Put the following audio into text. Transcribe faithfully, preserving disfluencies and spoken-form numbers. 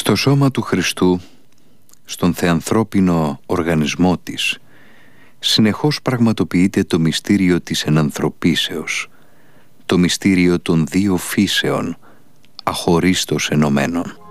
Στο σώμα του Χριστού, στον θεανθρώπινο οργανισμό της, συνεχώς πραγματοποιείται το μυστήριο της ενανθρωπίσεως, το μυστήριο των δύο φύσεων, αχωρίστως ενωμένων.